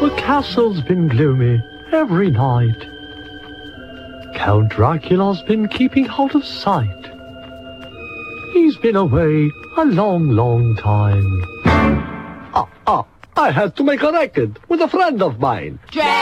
The castle's been gloomy every night. Count Dracula's been keeping out of sight. He's been away a long, long time. I had to make a record with a friend of mine.